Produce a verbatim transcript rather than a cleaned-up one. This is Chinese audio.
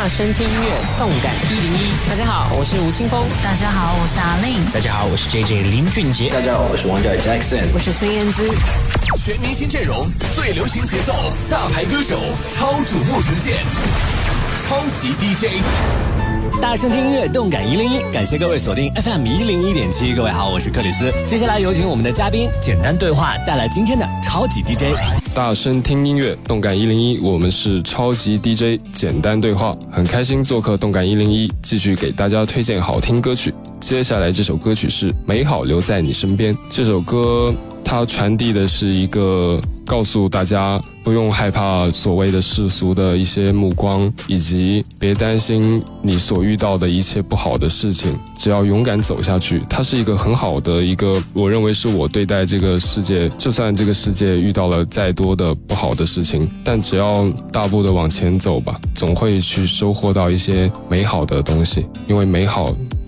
大声听音乐，动感一零一。大家好，我是吴青峰。 大家好，我是阿令。 大家好，我是 J J 林俊杰。 大家好，我是王者 Jackson。 我是孙燕姿。 全明星阵容，最流行节奏，大牌歌手，超瞩目呈现，超级 D J。 大声听音乐，动感一零一，感谢各位锁定 F M 一零一点七。各位好，我是克里斯。接下来有请我们的嘉宾简单对话带来今天的超级 D J。 大声听音乐，动感一零一，我们是超级 D J 简单对话，很开心做客动感一零一，继续给大家推荐好听歌曲。接下来这首歌曲是《美好留在你身边》，这首歌它传递的是一个告诉大家不用害怕所谓的世俗的一些目光，以及别担心你所遇到的一切不好的事情，只要勇敢走下去。它是一个很好的一个，我认为是我对待这个世界，就算这个世界遇到了再多的不好的事情，但只要大步的往前走吧，总会去收获到一些美好的东西，因为美好